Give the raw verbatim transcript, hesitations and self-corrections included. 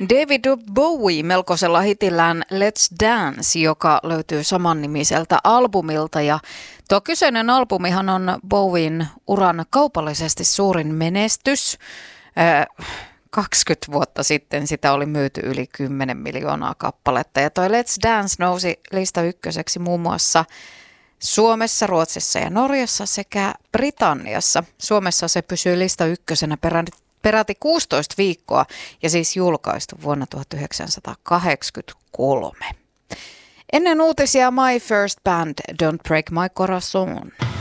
David Bowie melkoisella hitillään Let's Dance, joka löytyy samannimiseltä albumilta. Ja tuo kyseinen albumihan on Bowien uran kaupallisesti suurin menestys. Äh, kaksikymmentä vuotta sitten sitä oli myyty yli kymmenen miljoonaa kappaletta. Ja toi Let's Dance nousi lista ykköseksi muun muassa Suomessa, Ruotsissa ja Norjassa sekä Britanniassa. Suomessa se pysyy lista ykkösenä peräti, peräti kuusitoista viikkoa ja siis julkaistu vuonna tuhatyhdeksänsataakahdeksankymmentäkolme. Ennen uutisia My First Band, Don't Break My Corazon.